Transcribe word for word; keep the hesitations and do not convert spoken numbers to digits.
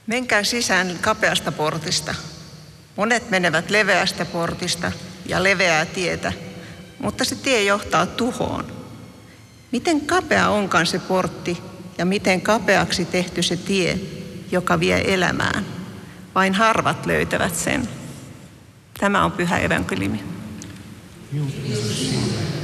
Menkää sisään kapeasta portista. Monet menevät leveästä portista ja leveää tietä, mutta se tie johtaa tuhoon. Miten kapea onkaan se portti ja miten kapeaksi tehty se tie, joka vie elämään? Vain harvat löytävät sen. Tämä on pyhä evankeliumi.